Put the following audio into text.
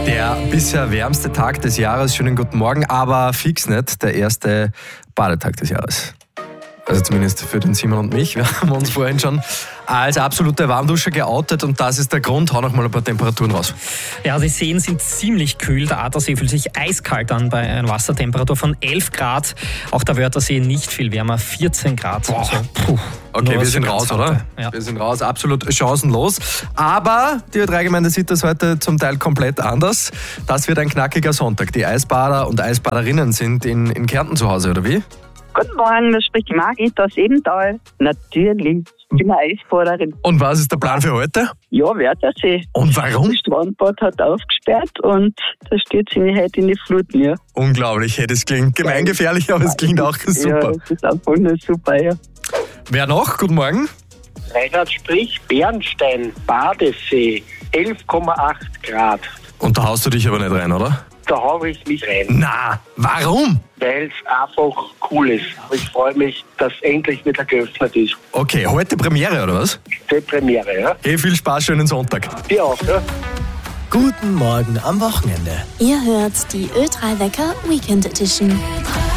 Der bisher wärmste Tag des Jahres, schönen guten Morgen, aber fix nicht der erste Badetag des Jahres. Also zumindest für den Simon und mich. Wir haben uns vorhin schon als absolute Warmduscher geoutet und das ist der Grund. Hau noch mal ein paar Temperaturen raus. Ja, die Seen sind ziemlich kühl. Der Attersee fühlt sich eiskalt an bei einer Wassertemperatur von 11 Grad. Auch der Wörthersee nicht viel wärmer, 14 Grad. Boah. Also, Okay, wir sind raus, oder? Ja. Wir sind raus, absolut chancenlos. Aber die Ö3-Gemeinde sieht das heute zum Teil komplett anders. Das wird ein knackiger Sonntag. Die Eisbader und Eisbaderinnen sind in Kärnten zu Hause, oder wie? Guten Morgen, das spricht die Margit aus Ebental. Natürlich, ich bin eine Eisbaderin. Und was ist der Plan für heute? Ja, Wörthersee. Und warum? Das Strandbad hat aufgesperrt und da steht sie heute in die Fluten, ja. Unglaublich, hey, das klingt gemeingefährlich, aber es klingt auch super. Ja, das ist auch wundersuper, ja. Wer noch? Guten Morgen. Reinhard Sprich, Bernstein, Badesee, 11,8 Grad. Und da haust du dich aber nicht rein, oder? Da habe ich mich rein, Na, warum? weil es einfach cool ist. Ich freue mich, dass endlich wieder geöffnet ist. Okay, heute Premiere, oder was? Die Premiere, ja? Hey, viel Spaß, schönen Sonntag. Dir auch, ja? Guten Morgen am Wochenende. Ihr hört die Ö3 Wecker Weekend Edition.